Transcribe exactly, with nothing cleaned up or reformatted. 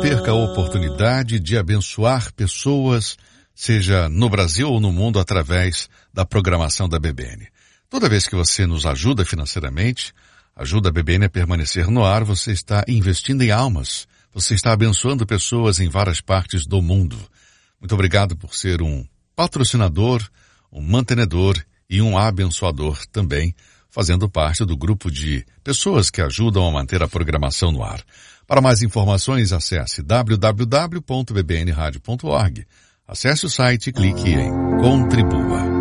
perca a oportunidade de abençoar pessoas, seja no Brasil ou no mundo, através da programação da B B N. Toda vez que você nos ajuda financeiramente, ajuda a B B N a permanecer no ar, você está investindo em almas, você está abençoando pessoas em várias partes do mundo. Muito obrigado por ser um patrocinador, um mantenedor e um abençoador também, fazendo parte do grupo de pessoas que ajudam a manter a programação no ar. Para mais informações, acesse w w w ponto b b n radio ponto org. Acesse o site e clique em Contribua.